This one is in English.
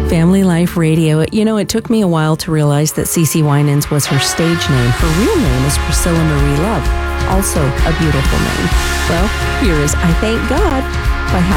Family Life Radio. You know, it took me a while to realize that CeCe Winans was her stage name. Her real name is Priscilla Marie Love, also a beautiful name. Well, here is I Thank God by Hal